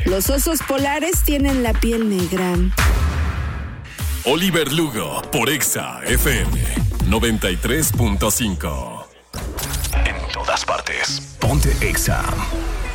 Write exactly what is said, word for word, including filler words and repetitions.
Los osos polares tienen la piel negra. Oliver Lugo por Exa F M noventa y tres punto cinco. En todas partes. Ponte Exa.